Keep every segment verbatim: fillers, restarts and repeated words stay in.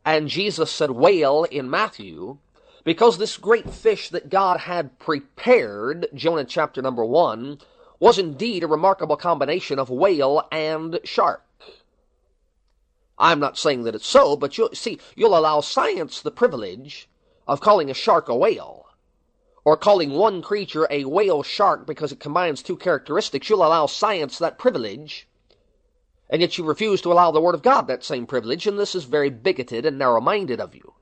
and Jesus said whale in Matthew, because this great fish that God had prepared, Jonah chapter number one, was indeed a remarkable combination of whale and shark. I'm not saying that it's so, but you'll see, you'll allow science the privilege of calling a shark a whale, or calling one creature a whale shark because it combines two characteristics. You'll allow science that privilege, and yet you refuse to allow the Word of God that same privilege, and this is very bigoted and narrow-minded of you.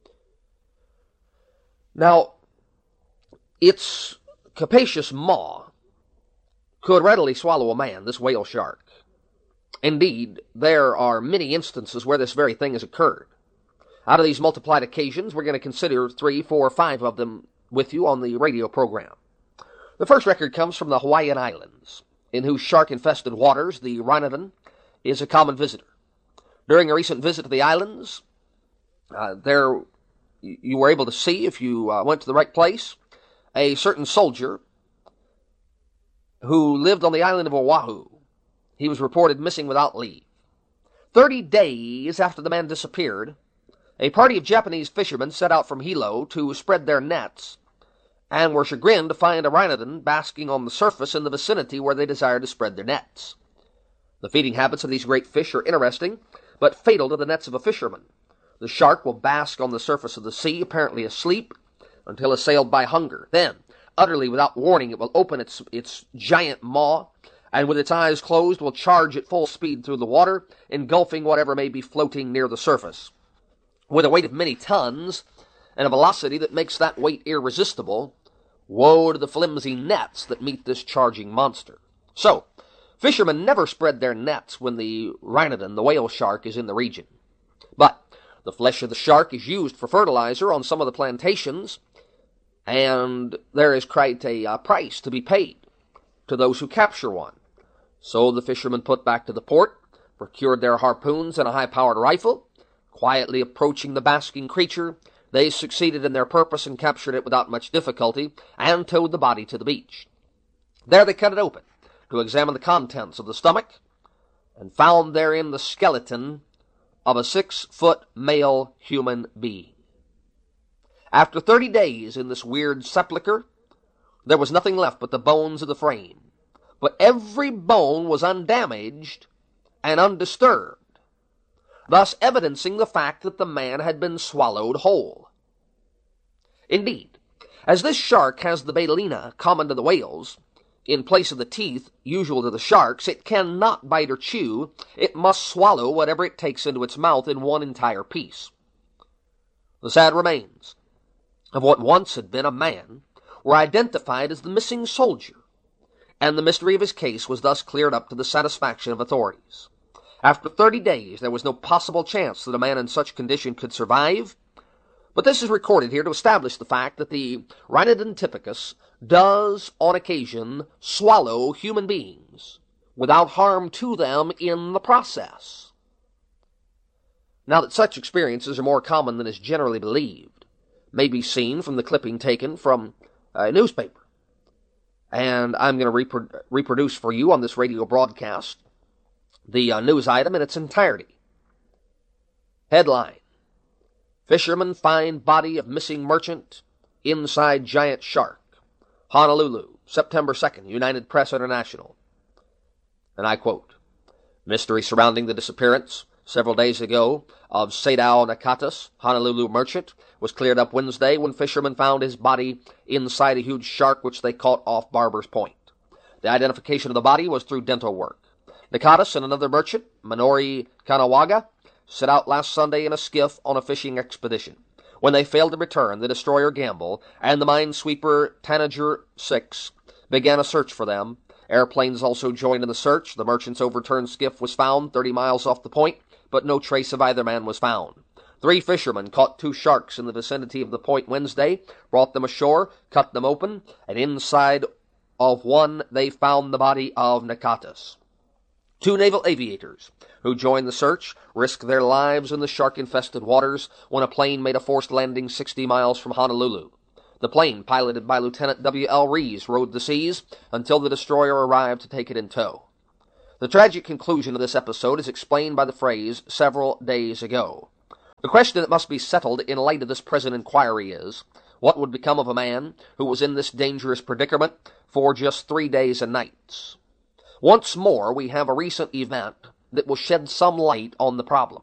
Now, its capacious maw could readily swallow a man, this whale shark. Indeed, there are many instances where this very thing has occurred. Out of these multiplied occasions, we're going to consider three, four, five of them with you on the radio program. The first record comes from the Hawaiian Islands, in whose shark-infested waters the Rhinodan is a common visitor. During a recent visit to the islands, uh, there you were able to see, if you uh, went to the right place, a certain soldier who lived on the island of Oahu. He was reported missing without leave. Thirty days after the man disappeared, a party of Japanese fishermen set out from Hilo to spread their nets, and were chagrined to find a Rhinodan basking on the surface in the vicinity where they desired to spread their nets. The feeding habits of these great fish are interesting, but fatal to the nets of a fisherman. The shark will bask on the surface of the sea, apparently asleep, until assailed by hunger. Then, utterly without warning, it will open its, its giant maw, and with its eyes closed will charge at full speed through the water, engulfing whatever may be floating near the surface. With a weight of many tons, and a velocity that makes that weight irresistible, woe to the flimsy nets that meet this charging monster. So, fishermen never spread their nets when the Rhinodan, the whale shark, is in the region. But the flesh of the shark is used for fertilizer on some of the plantations, and there is quite a uh, price to be paid to those who capture one. So the fishermen put back to the port, procured their harpoons and a high-powered rifle. Quietly approaching the basking creature, they succeeded in their purpose and captured it without much difficulty, and towed the body to the beach. There they cut it open to examine the contents of the stomach, and found therein the skeleton of a six-foot male human being. After thirty days in this weird sepulchre, there was nothing left but the bones of the frame. But every bone was undamaged and undisturbed, thus evidencing the fact that the man had been swallowed whole. Indeed, as this shark has the betulina common to the whales, in place of the teeth usual to the sharks, it cannot bite or chew. It must swallow whatever it takes into its mouth in one entire piece. The sad remains of what once had been a man were identified as the missing soldier, and the mystery of his case was thus cleared up to the satisfaction of authorities. After thirty days, there was no possible chance that a man in such condition could survive, but this is recorded here to establish the fact that the Rhinodon typicus does, on occasion, swallow human beings without harm to them in the process. Now that such experiences are more common than is generally believed, may be seen from the clipping taken from a newspaper. And I'm going to repro- reproduce for you on this radio broadcast the uh, news item in its entirety. Headline: Fishermen find body of missing merchant inside giant shark. Honolulu, September second, United Press International. And I quote, mystery surrounding the disappearance several days ago of Sadao Nakatas, Honolulu merchant, was cleared up Wednesday when fishermen found his body inside a huge shark which they caught off Barber's Point. The identification of the body was through dental work. Nakatas and another merchant, Minori Kanawaga, set out last Sunday in a skiff on a fishing expedition. When they failed to return, the destroyer Gamble and the minesweeper Tanager six began a search for them. Airplanes also joined in the search. The merchant's overturned skiff was found thirty miles off the point, but no trace of either man was found. Three fishermen caught two sharks in the vicinity of the point Wednesday, brought them ashore, cut them open, and inside of one they found the body of Nakatas. Two naval aviators who joined the search risked their lives in the shark-infested waters when a plane made a forced landing sixty miles from Honolulu. The plane, piloted by Lieutenant W L Rees, rode the seas until the destroyer arrived to take it in tow. The tragic conclusion of this episode is explained by the phrase, several days ago. The question that must be settled in light of this present inquiry is, what would become of a man who was in this dangerous predicament for just three days and nights? Once more, we have a recent event that will shed some light on the problem.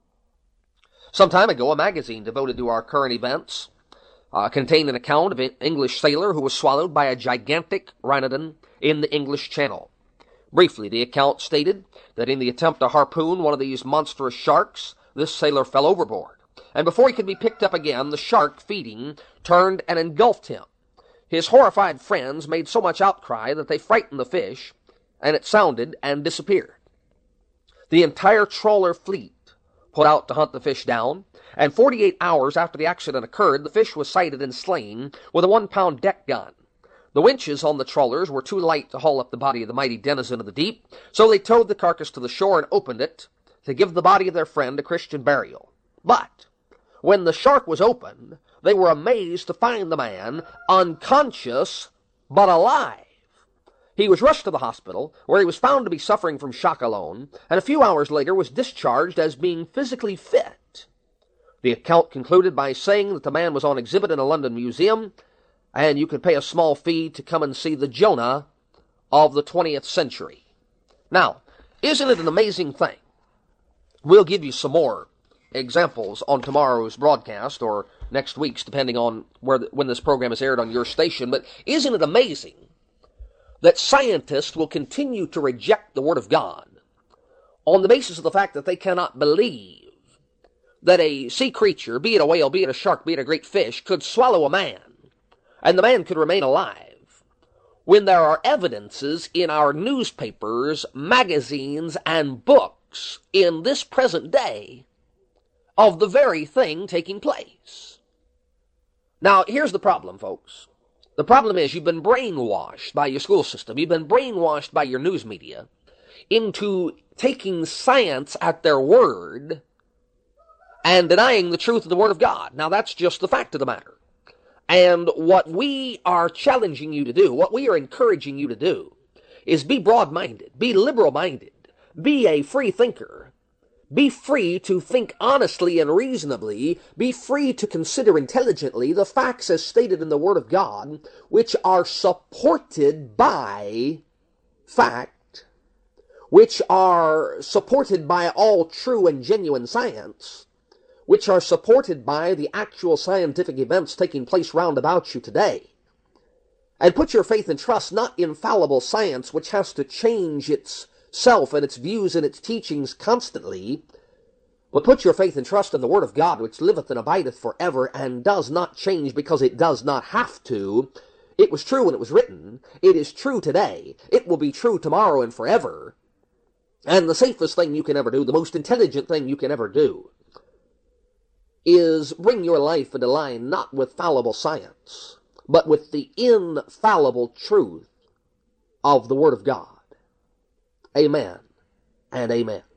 Some time ago, a magazine devoted to our current events uh, contained an account of an English sailor who was swallowed by a gigantic rhinodon in the English Channel. Briefly, the account stated that in the attempt to harpoon one of these monstrous sharks, this sailor fell overboard, and before he could be picked up again, the shark, feeding, turned and engulfed him. His horrified friends made so much outcry that they frightened the fish, and it sounded and disappeared. The entire trawler fleet put out to hunt the fish down, and forty-eight hours after the accident occurred, the fish was sighted and slain with a one-pound deck gun. The winches on the trawlers were too light to haul up the body of the mighty denizen of the deep, so they towed the carcass to the shore and opened it to give the body of their friend a Christian burial. But when the shark was opened, they were amazed to find the man unconscious but alive. He was rushed to the hospital, where he was found to be suffering from shock alone, and a few hours later was discharged as being physically fit. The account concluded by saying that the man was on exhibit in a London museum, and you could pay a small fee to come and see the Jonah of the twentieth century. Now, isn't it an amazing thing? We'll give you some more examples on tomorrow's broadcast, or next week's, depending on where the, when this program is aired on your station, but isn't it amazing that scientists will continue to reject the Word of God on the basis of the fact that they cannot believe that a sea creature, be it a whale, be it a shark, be it a great fish, could swallow a man, and the man could remain alive, when there are evidences in our newspapers, magazines, and books in this present day of the very thing taking place. Now, here's the problem, folks. The problem is you've been brainwashed by your school system. You've been brainwashed by your news media into taking science at their word and denying the truth of the Word of God. Now, that's just the fact of the matter. And what we are challenging you to do, what we are encouraging you to do, is be broad-minded, be liberal-minded, be a free thinker, be free to think honestly and reasonably, be free to consider intelligently the facts as stated in the Word of God, which are supported by fact, which are supported by all true and genuine science, which are supported by the actual scientific events taking place round about you today. And put your faith and trust not in fallible science, which has to change itself and its views and its teachings constantly, but put your faith and trust in the Word of God, which liveth and abideth forever, and does not change because it does not have to. It was true when it was written. It is true today. It will be true tomorrow and forever. And the safest thing you can ever do, the most intelligent thing you can ever do, is bring your life into line not with fallible science, but with the infallible truth of the Word of God. Amen and amen.